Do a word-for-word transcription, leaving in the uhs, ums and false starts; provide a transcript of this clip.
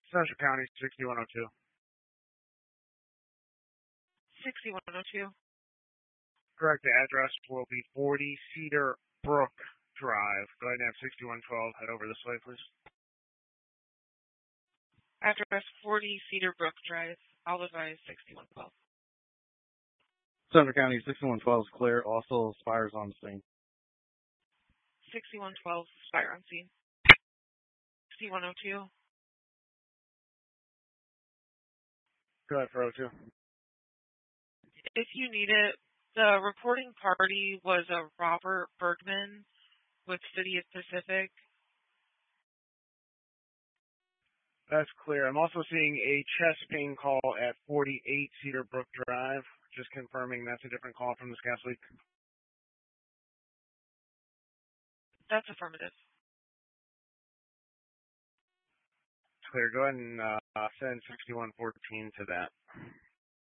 Central County, sixty-one oh two. sixty-one oh two. Correct. The address will be forty Cedar Brook Drive. Go ahead and have sixty-one twelve head over this way, please. Address forty Cedar Brook Drive. I'll advise sixty-one twelve. Central County, sixty-one twelve is clear. Also, Spire's on scene. sixty-one twelve, Spire on scene. sixty-one oh two. Go ahead for oh two. If you need it, the reporting party was a Robert Bergman with City of Pacific. That's clear. I'm also seeing a chest pain call at forty-eight Cedar Brook Drive. Just confirming that's a different call from this gas leak. That's affirmative. Clear. Go ahead and uh, send sixty-one fourteen to that.